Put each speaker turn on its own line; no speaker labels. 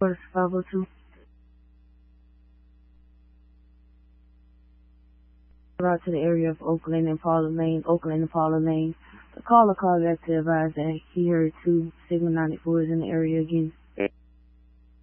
502. Out to the area of Oakland and Paula Lane. The caller called back to advise that he heard 2 Sigma 94s in the area again.